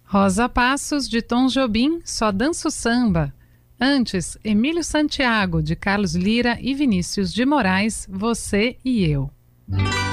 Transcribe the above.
Rosa Passos, de Tom Jobim, Só Danço Samba. Antes, Emílio Santiago, de Carlos Lira e Vinícius de Moraes, Você e Eu.